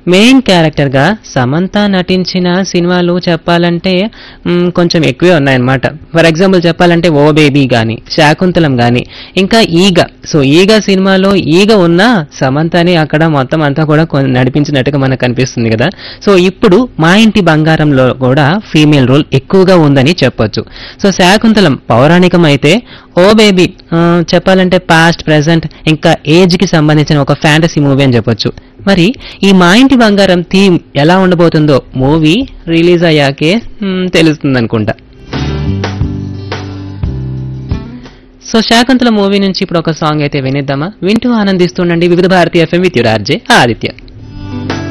Main character గా సమంత నటించిన సినిమాలు చెప్పాలంటే కొంచెం ఎక్కువే ఉన్నాయన్నమాట. ఫర్ ఎగ్జాంపుల్ చెప్పాలంటే ఓ బేబీ గాని, శాకుంతలం గాని, ఇంకా ఈగ. సో ఈగ సినిమాలో ఈగ ఉన్నా సమంతని అక్కడ మొత్తం అంతా కూడా నడిపించినట్టుగా మనకు కనిపిస్తుంది కదా. సో ఇప్పుడు మా ఇంటి బంగారంలో కూడా ఫీమేల్ రోల్ ఎక్కువగా ఉందని చెప్పొచ్చు. సో శాకుంతలం పౌరాణికం అయితే ఓ బేబీ చెప్పాలంటే పాస్ట్, ప్రెసెంట్, ఇంకా ఏజ్ కి సంబంధించిన ఒక ఫ్యాంటసీ మూవీ అని చెప్పొచ్చు. మరి ఈ మా ఇంటి బంగారం థీమ్ ఎలా ఉండబోతుందో మూవీ రిలీజ్ అయ్యాకే తెలుస్తుంది అనుకుంటా. సో శాకుంతల మూవీ నుంచి ఇప్పుడు ఒక సాంగ్ అయితే వినిద్దామా? వింటూ ఆనందిస్తుండండి వివిధ భారతీయ FM with your RJ Aditya.